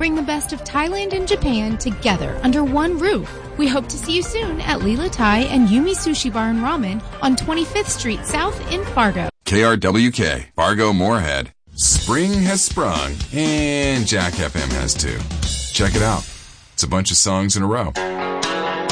Bring the best of Thailand and Japan together under one roof. We hope to see you soon at Lila Thai and Yumi Sushi Bar and Ramen on 25th Street South in Fargo. KRWK, Fargo Moorhead. Spring has sprung, and Jack FM has too. Check it out. It's a bunch of songs in a row.